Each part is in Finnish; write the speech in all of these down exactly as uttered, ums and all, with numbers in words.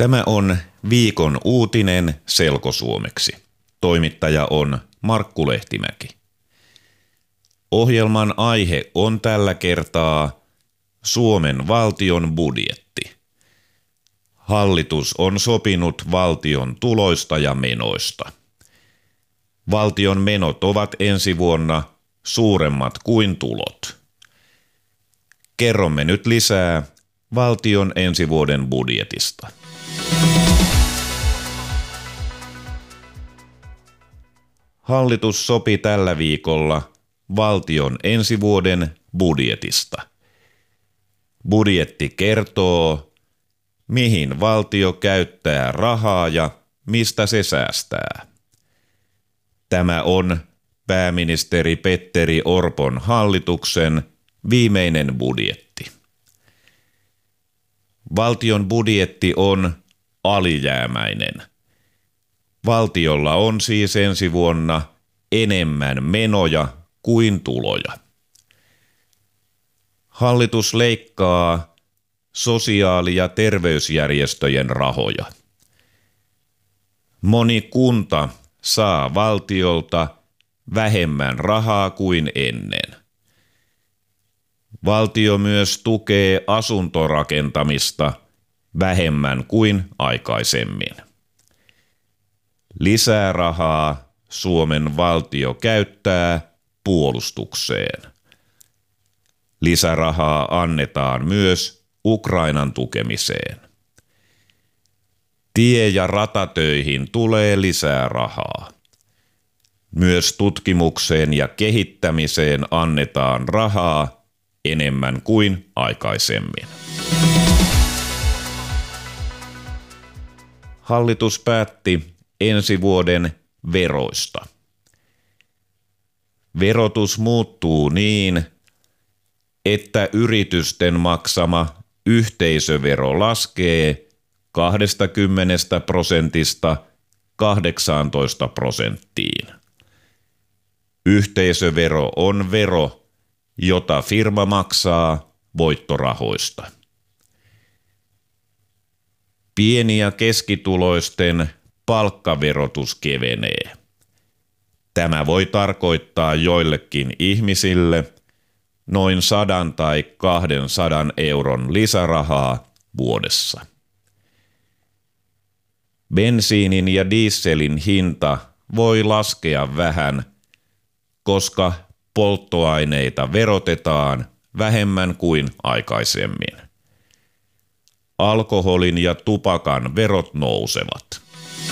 Tämä on viikon uutinen selkosuomeksi. Toimittaja on Markku Lehtimäki. Ohjelman aihe on tällä kertaa Suomen valtion budjetti. Hallitus on sopinut valtion tuloista ja menoista. Valtion menot ovat ensi vuonna suuremmat kuin tulot. Kerromme nyt lisää valtion ensi vuoden budjetista. Hallitus sopi tällä viikolla valtion ensi vuoden budjetista. Budjetti kertoo, mihin valtio käyttää rahaa ja mistä se säästää. Tämä on pääministeri Petteri Orpon hallituksen viimeinen budjetti. Valtion budjetti on alijäämäinen. Valtiolla on siis ensi vuonna enemmän menoja kuin tuloja. Hallitus leikkaa sosiaali- ja terveysjärjestöjen rahoja. Moni kunta saa valtiolta vähemmän rahaa kuin ennen. Valtio myös tukee asuntorakentamista vähemmän kuin aikaisemmin. Lisää rahaa Suomen valtio käyttää puolustukseen. Lisärahaa annetaan myös Ukrainan tukemiseen. Tie- ja ratatöihin tulee lisää rahaa. Myös tutkimukseen ja kehittämiseen annetaan rahaa enemmän kuin aikaisemmin. Hallitus päätti ensi vuoden veroista. Verotus muuttuu niin, että yritysten maksama yhteisövero laskee kaksikymmentä prosentista kahdeksantoista prosenttiin. Yhteisövero on vero, jota firma maksaa voittorahoista. Pieni- ja keskituloisten palkkaverotus kevenee. Tämä voi tarkoittaa joillekin ihmisille noin sadan tai kahdensadan euron lisärahaa vuodessa. Bensiinin ja dieselin hinta voi laskea vähän, koska polttoaineita verotetaan vähemmän kuin aikaisemmin. Alkoholin ja tupakan verot nousevat.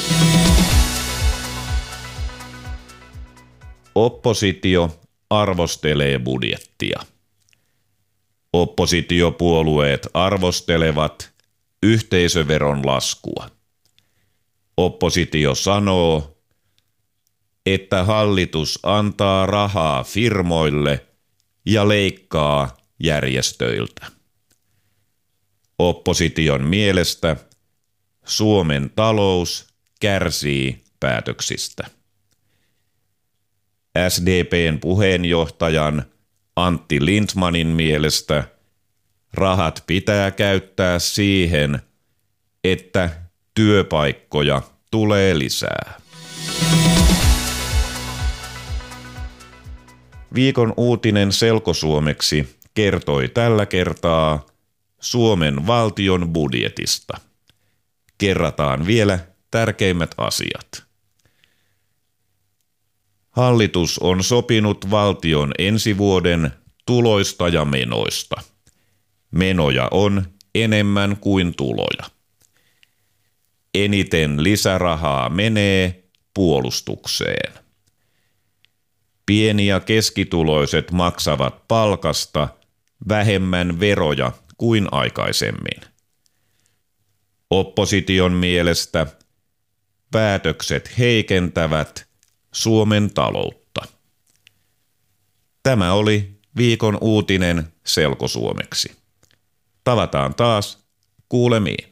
Oppositio arvostelee budjettia. Oppositiopuolueet arvostelevat yhteisöveron laskua. Oppositio sanoo, että hallitus antaa rahaa firmoille ja leikkaa järjestöiltä. Opposition mielestä Suomen talous kärsii päätöksistä. S D P:n puheenjohtajan Antti Lindtmanin mielestä rahat pitää käyttää siihen, että työpaikkoja tulee lisää. Viikon uutinen selkosuomeksi kertoi tällä kertaa Suomen valtion budjetista. Kerrataan vielä tärkeimmät asiat. Hallitus on sopinut valtion ensi vuoden tuloista ja menoista. Menoja on enemmän kuin tuloja. Eniten lisärahaa menee puolustukseen. Pieni- ja keskituloiset maksavat palkasta vähemmän veroja kuin aikaisemmin. Opposition mielestä päätökset heikentävät Suomen taloutta. Tämä oli viikon uutinen selkosuomeksi. Tavataan taas kuulemiin.